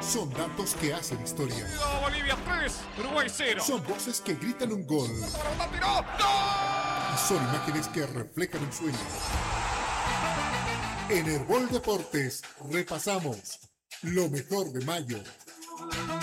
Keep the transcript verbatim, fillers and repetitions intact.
Son datos que hacen historia. Bolivia tres, Uruguay cero. Son voces que gritan un gol. ¡Tiró! ¡Gol! Y son imágenes que reflejan un sueño. En Herbol Deportes repasamos lo mejor de mayo.